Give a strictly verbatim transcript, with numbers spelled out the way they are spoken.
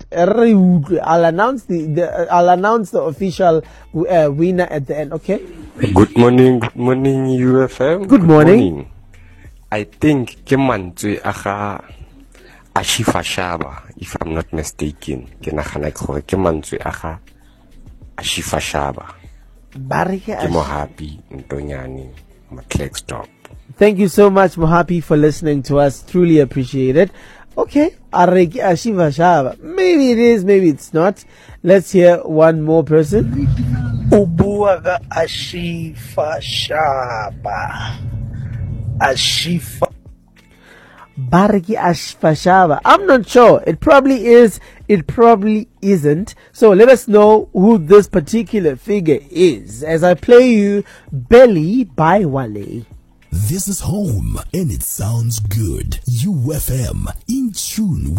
I'll announce the, the I'll announce the official uh, winner at the end. Okay. Good morning, good morning, U F M. Good, good morning. morning. I think ke mantswe aga Ashifa Shaba, if I'm not mistaken. Ke nagana gore ke mantswe aga Ashifa Shaba. Barike Ke Mohapi Ntonyani Macleckstop. Thank you so much, Mohapi, for listening to us. Truly appreciate it. Okay, Areki Ashifa Shaba. Maybe it is, maybe it's not. Let's hear one more person. Ubuaga Ashifa Shaba. Ashifa. Bariki Ashifa Shaba. I'm not sure. It probably is. It probably isn't. So let us know who this particular figure is as I play you Belly by Wale. This is home and it sounds good. U F M in tune.